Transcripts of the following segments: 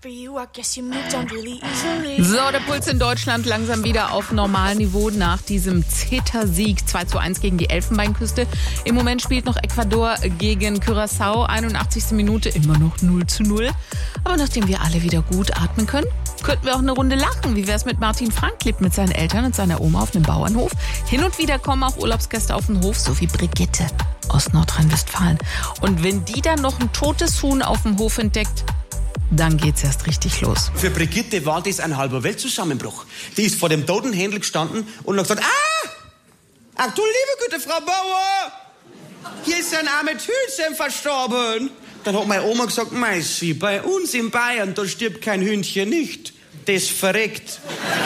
So, der Puls in Deutschland langsam wieder auf Normalniveau nach diesem CETA-Sieg 2:1 gegen die Elfenbeinküste. Im Moment spielt noch Ecuador gegen Curaçao, 81. Minute, immer noch 0:0. Aber nachdem wir alle wieder gut atmen können, könnten wir auch eine Runde lachen. Wie wär's mit Martin Frank? Lebt mit seinen Eltern und seiner Oma auf einem Bauernhof. Hin und wieder kommen auch Urlaubsgäste auf den Hof, so wie Brigitte aus Nordrhein-Westfalen. Und wenn die dann noch ein totes Huhn auf dem Hof entdeckt, dann geht's erst richtig los. Für Brigitte war das ein halber Weltzusammenbruch. Die ist vor dem toten Händel gestanden und hat gesagt, ach du liebe Güte, Frau Bauer, hier ist ein armes Hühnchen verstorben. Dann hat meine Oma gesagt, Meissi, bei uns in Bayern, da stirbt kein Hühnchen nicht, das verreckt.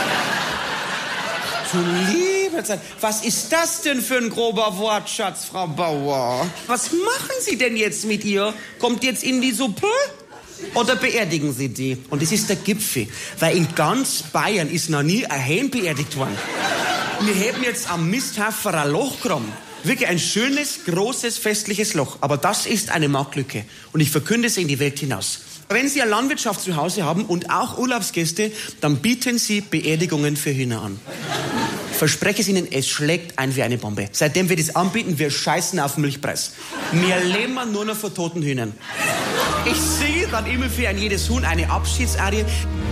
Du liebe Zeit, was ist das denn für ein grober Wortschatz, Frau Bauer? Was machen Sie denn jetzt mit ihr? Kommt jetzt in die Suppe? Oder beerdigen Sie die? Und das ist der Gipfel, weil in ganz Bayern ist noch nie ein Hähn beerdigt worden. Wir haben jetzt am Misthaufen ein Loch gegraben. Wirklich ein schönes, großes, festliches Loch. Aber das ist eine Marktlücke. Und ich verkünde es in die Welt hinaus. Wenn Sie eine Landwirtschaft zu Hause haben und auch Urlaubsgäste, dann bieten Sie Beerdigungen für Hühner an. Ich verspreche es Ihnen, es schlägt ein wie eine Bombe. Seitdem wir das anbieten, wir scheißen auf den Milchpreis. Wir leben nur noch von toten Hühnern. Ich singe dann immer für ein jedes Huhn eine Abschiedsarie.